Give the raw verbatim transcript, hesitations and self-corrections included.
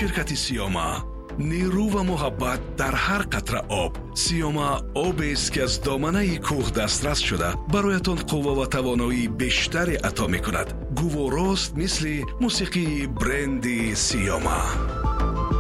شرکت سیاما، نیرو و محبت در هر قطره آب. سیاما آبی است که از دامنه کوه دسترس شده برایتان قوه و توانایی بیشتری عطا می کند. گوارست مثل موسیقی برندی سیاما.